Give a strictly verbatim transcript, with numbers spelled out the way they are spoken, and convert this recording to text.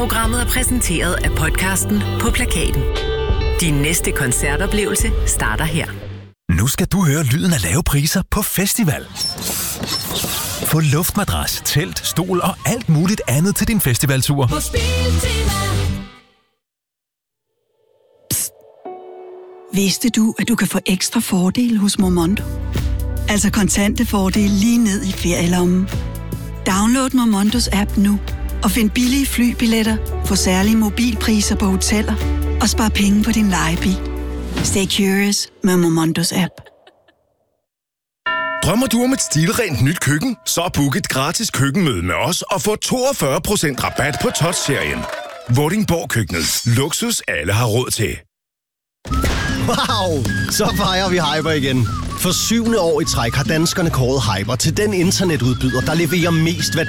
Programmet er præsenteret af podcasten På Plakaten. Din næste koncertoplevelse starter her. Nu skal du høre lyden af lave priser på festival. Få luftmadras, telt, stol og alt muligt andet til din festivaltur. På Spiltema. Psst. Vidste du, at du kan få ekstra fordele hos Momondo? Altså kontante fordele lige ned i ferielommen. Download Momondos app nu og find billige flybilletter, få særlige mobilpriser på hoteller og spar penge på din lejebil. Stay curious med Momondos app. Drømmer du om et stilrent nyt køkken? Så book et gratis køkkenmøde med os og få toogfyrre procent rabat på Touch-serien. Vordingborg Køkkenet. Luksus alle har råd til. Wow! Så fejrer vi Hyper igen. For syvende år i træk har danskerne kåret Hyper til den internetudbyder, der leverer mest værdi